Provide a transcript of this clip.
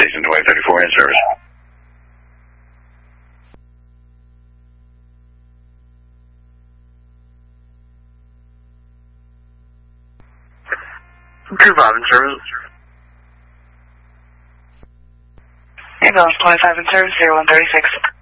Station 2034 in service. Group 5 in service. Ambulance 25 in service, 0136.